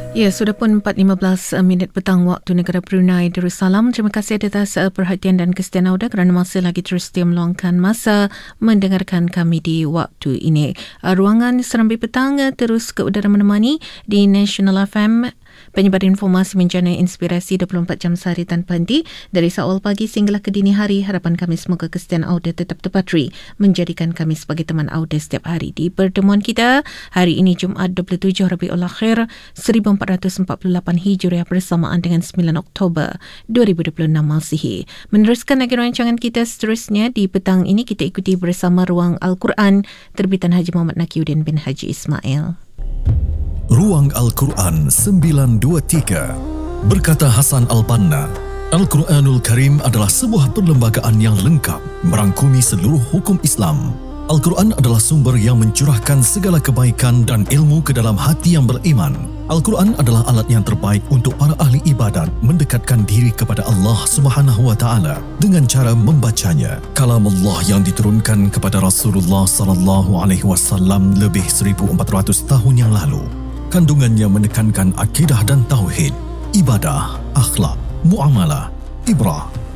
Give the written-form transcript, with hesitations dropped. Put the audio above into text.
Ya, sudah pun 4.15 minit petang waktu negara Brunei Darussalam. Terima kasih atas perhatian dan kesetiaan anda kerana masih lagi terus meluangkan masa mendengarkan kami di waktu ini. Ruangan Serambi Petang terus ke udara menemani di National FM. Penyebar informasi menjana inspirasi 24 jam sehari tanpa henti dari awal pagi sehinggalah ke dini hari. Harapan kami semoga kesetiaan audio tetap terpatri menjadikan kami sebagai teman audio setiap hari. Di pertemuan kita hari ini Jumaat 27 Rabiul Akhir 1448 Hijriah bersamaan dengan 9 Oktober 2026 Masihi. Meneruskan lagi rancangan kita seterusnya di petang ini, kita ikuti bersama Ruang Al-Quran terbitan Haji Muhammad Nakiuddin bin Haji Ismail. Ruang Al-Quran 923. Berkata Hasan Al-Banna, Al-Quranul Karim adalah sebuah perlembagaan yang lengkap merangkumi seluruh hukum Islam. Al-Quran adalah sumber yang mencurahkan segala kebaikan dan ilmu ke dalam hati yang beriman. Al-Quran adalah alat yang terbaik untuk para ahli ibadat mendekatkan diri kepada Allah Subhanahu wa taala dengan cara membacanya. Kalam Allah yang diturunkan kepada Rasulullah sallallahu alaihi wasallam lebih 1400 tahun yang lalu. Kandungannya menekankan akidah dan tauhid, ibadah, akhlak, muamalah, ibrah,